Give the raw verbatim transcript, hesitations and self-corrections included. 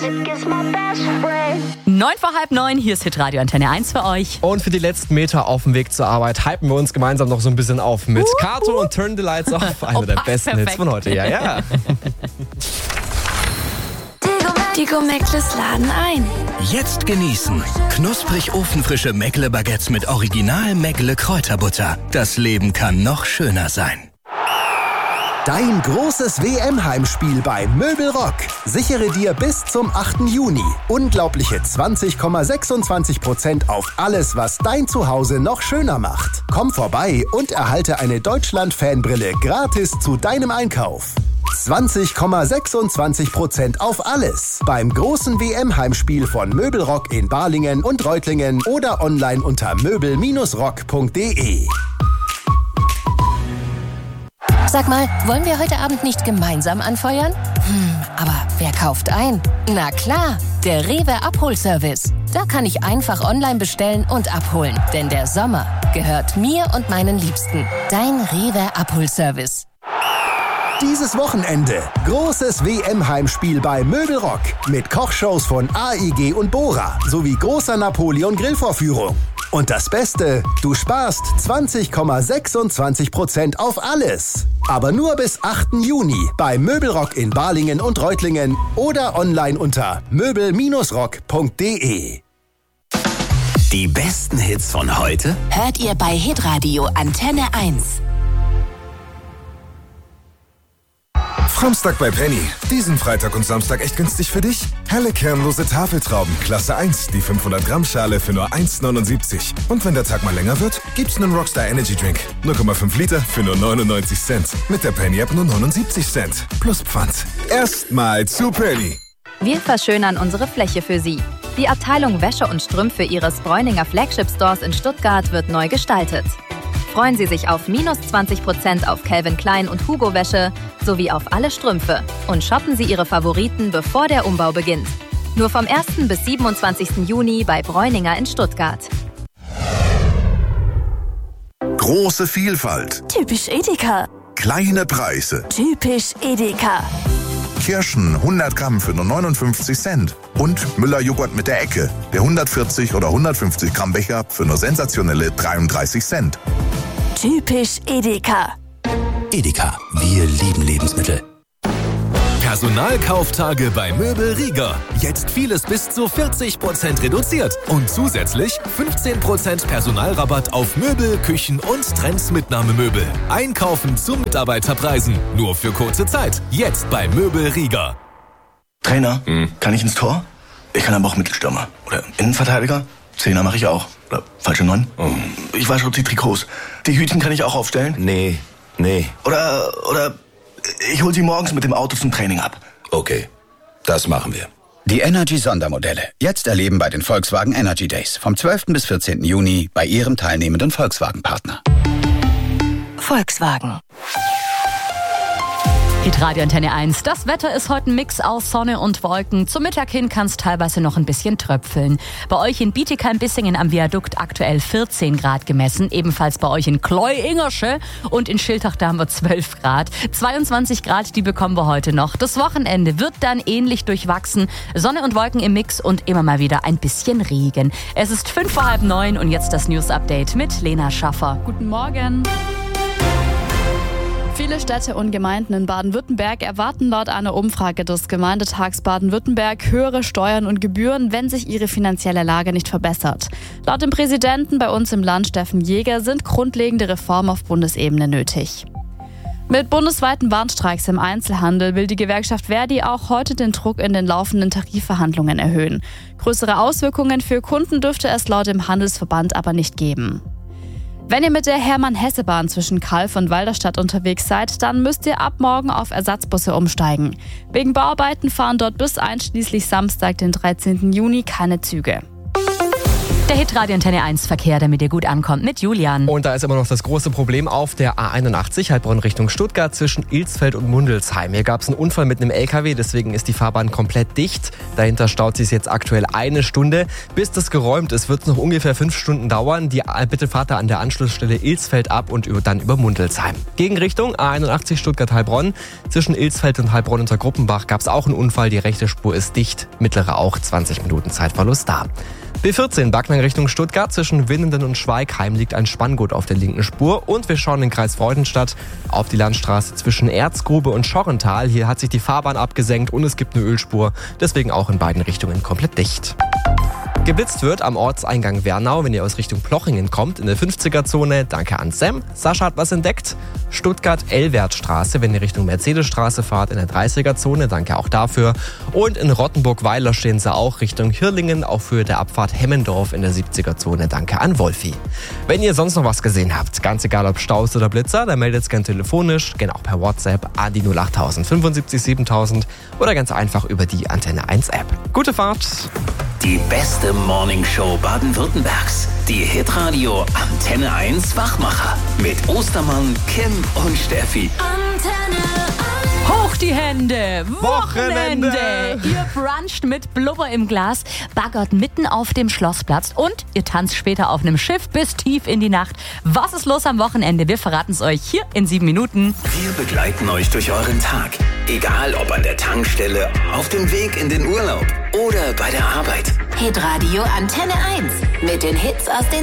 Neun vor halb neun, hier ist Hitradio Antenne eins für euch. Und für die letzten Meter auf dem Weg zur Arbeit hypen wir uns gemeinsam noch so ein bisschen auf mit uh, Kato uh. und Turn the Lights Off. Einer oh, der besten perfekt. Hits von heute. Ja, ja. Die Go-Meckles laden ein. Jetzt genießen. Knusprig ofenfrische Meckle-Baguettes mit Original Meckle-Kräuterbutter. Das Leben kann noch schöner sein. Dein großes W M-Heimspiel bei Möbelrock. Sichere dir bis zum achten Juni unglaubliche zwanzig Komma sechsundzwanzig Prozent auf alles, was dein Zuhause noch schöner macht. Komm vorbei und erhalte eine Deutschland-Fanbrille gratis zu deinem Einkauf. zwanzig Komma sechsundzwanzig Prozent auf alles beim großen W M-Heimspiel von Möbelrock in Balingen und Reutlingen oder online unter möbel rock punkt de. Sag mal, wollen wir heute Abend nicht gemeinsam anfeuern? Hm, aber wer kauft ein? Na klar, der Rewe Abholservice. Da kann ich einfach online bestellen und abholen. Denn der Sommer gehört mir und meinen Liebsten. Dein Rewe Abholservice. Dieses Wochenende großes W M-Heimspiel bei Möbelrock mit Kochshows von A I G und Bora sowie großer Napoleon-Grillvorführung. Und das Beste, du sparst zwanzig Komma sechsundzwanzig Prozent auf alles. Aber nur bis achten Juni bei Möbelrock in Balingen und Reutlingen oder online unter möbel rock punkt de. Die besten Hits von heute hört ihr bei Hitradio Antenne eins. Samstag bei Penny. Diesen Freitag und Samstag echt günstig für dich? Helle kernlose Tafeltrauben, Klasse eins, die fünfhundert Gramm Schale für nur eins neunundsiebzig. Und wenn der Tag mal länger wird, gibt's einen Rockstar Energy Drink. null Komma fünf Liter für nur neunundneunzig Cent. Mit der Penny App nur neunundsiebzig Cent. Plus Pfand. Erstmal zu Penny. Wir verschönern unsere Fläche für Sie. Die Abteilung Wäsche und Strümpfe Ihres Bräuninger Flagship Stores in Stuttgart wird neu gestaltet. Freuen Sie sich auf minus zwanzig Prozent auf Calvin Klein und Hugo Wäsche sowie auf alle Strümpfe und shoppen Sie Ihre Favoriten, bevor der Umbau beginnt. Nur vom ersten bis siebenundzwanzigsten Juni bei Bräuninger in Stuttgart. Große Vielfalt. Typisch Edeka. Kleine Preise. Typisch Edeka. Kirschen hundert Gramm für nur neunundfünfzig Cent. Und Müller-Joghurt mit der Ecke. Der hundertvierzig oder hundertfünfzig Gramm Becher für nur sensationelle dreiunddreißig Cent. Typisch Edeka. Edeka, wir lieben Lebensmittel. Personalkauftage bei Möbel Rieger. Jetzt vieles bis zu vierzig Prozent reduziert. Und zusätzlich fünfzehn Prozent Personalrabatt auf Möbel, Küchen und Trends-Mitnahmemöbel. Einkaufen zu Mitarbeiterpreisen. Nur für kurze Zeit. Jetzt bei Möbel Rieger. Trainer, hm. kann ich ins Tor? Ich kann aber auch Mittelstürmer. Oder Innenverteidiger? Zehner mache ich auch. Oder falsche Neun? Oh. Ich wasche die Trikots. Die Hütchen kann ich auch aufstellen? Nee, nee. Oder, oder ich hol sie morgens mit dem Auto zum Training ab. Okay, das machen wir. Die Energy-Sondermodelle. Jetzt erleben bei den Volkswagen Energy Days. Vom zwölften bis vierzehnten Juni bei Ihrem teilnehmenden Volkswagen-Partner. Volkswagen. Hitradio Antenne eins. Das Wetter ist heute ein Mix aus Sonne und Wolken. Zum Mittag hin kann es teilweise noch ein bisschen tröpfeln. Bei euch in Bietigheim-Bissingen am Viadukt aktuell vierzehn Grad gemessen. Ebenfalls bei euch in Kleu-Ingersche und in Schiltach, da haben wir zwölf Grad. zweiundzwanzig Grad, die bekommen wir heute noch. Das Wochenende wird dann ähnlich durchwachsen. Sonne und Wolken im Mix und immer mal wieder ein bisschen Regen. Es ist fünf vor halb neun und jetzt das News-Update mit Lena Schaffer. Guten Morgen. Viele Städte und Gemeinden in Baden-Württemberg erwarten laut einer Umfrage des Gemeindetags Baden-Württemberg höhere Steuern und Gebühren, wenn sich ihre finanzielle Lage nicht verbessert. Laut dem Präsidenten bei uns im Land, Steffen Jäger, sind grundlegende Reformen auf Bundesebene nötig. Mit bundesweiten Warnstreiks im Einzelhandel will die Gewerkschaft Verdi auch heute den Druck in den laufenden Tarifverhandlungen erhöhen. Größere Auswirkungen für Kunden dürfte es laut dem Handelsverband aber nicht geben. Wenn ihr mit der Hermann-Hesse-Bahn zwischen Calw und Walderstadt unterwegs seid, dann müsst ihr ab morgen auf Ersatzbusse umsteigen. Wegen Bauarbeiten fahren dort bis einschließlich Samstag, den dreizehnten Juni, keine Züge. Der Hitradio Antenne eins Verkehr, damit ihr gut ankommt, mit Julian. Und da ist immer noch das große Problem auf der A einundachtzig, Heilbronn Richtung Stuttgart zwischen Ilsfeld und Mundelsheim. Hier gab es einen Unfall mit einem L K W, deswegen ist die Fahrbahn komplett dicht. Dahinter staut sich jetzt aktuell eine Stunde. Bis das geräumt ist, wird es noch ungefähr fünf Stunden dauern. Die, bitte fahrt da an der Anschlussstelle Ilsfeld ab und über, dann über Mundelsheim. Gegenrichtung A einundachtzig Stuttgart-Heilbronn. Zwischen Ilsfeld und Heilbronn unter Gruppenbach gab es auch einen Unfall. Die rechte Spur ist dicht, mittlere auch, zwanzig Minuten Zeitverlust da. B vierzehn Backnang Richtung Stuttgart. Zwischen Winnenden und Schweigheim liegt ein Spanngurt auf der linken Spur. Und wir schauen in den Kreis Freudenstadt auf die Landstraße zwischen Erzgrube und Schorrental. Hier hat sich die Fahrbahn abgesenkt und es gibt eine Ölspur. Deswegen auch in beiden Richtungen komplett dicht. Geblitzt wird am Ortseingang Wernau, wenn ihr aus Richtung Plochingen kommt, in der fünfziger-Zone. Danke an Sam. Sascha hat was entdeckt. Stuttgart-Elwertstraße, wenn ihr Richtung Mercedesstraße fahrt, in der dreißiger-Zone. Danke auch dafür. Und in Rottenburg-Weiler stehen sie auch Richtung Hirlingen, auf Höhe der Abfahrt Hemmendorf in der siebziger-Zone. Danke an Wolfi. Wenn ihr sonst noch was gesehen habt, ganz egal ob Staus oder Blitzer, dann meldet es gerne telefonisch, gerne auch per WhatsApp an die null acht null null fünfundsiebzig siebentausend oder ganz einfach über die Antenne eins App. Gute Fahrt! Die beste Morningshow Baden-Württembergs. Die Hitradio Antenne eins Wachmacher. Mit Ostermann, Kim und Steffi. Antenne eins. Hoch die Hände! Wochenende! Wochenende. Ihr bruncht mit Blubber im Glas, baggert mitten auf dem Schlossplatz und ihr tanzt später auf einem Schiff bis tief in die Nacht. Was ist los am Wochenende? Wir verraten es euch hier in sieben Minuten. Wir begleiten euch durch euren Tag. Egal ob an der Tankstelle, auf dem Weg in den Urlaub oder bei der Arbeit. Hitradio Antenne eins mit den Hits aus den